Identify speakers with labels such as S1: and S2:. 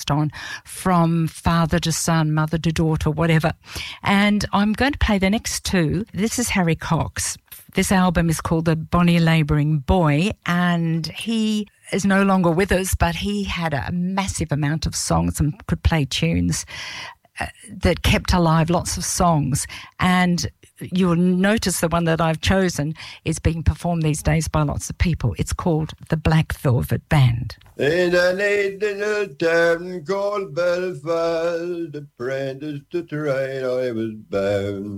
S1: passed on from father to son, mother to daughter, whatever. And I'm going to play the next two. This is Harry Cox. This album is called The Bonnie Labouring Boy, and he is no longer with us, but he had a massive amount of songs and could play tunes that kept alive lots of songs. And you'll notice the one that I've chosen is being performed these days by lots of people. It's called The Black Velvet Band.
S2: In a neat little town called Belfast, apprentice to trade I was bound.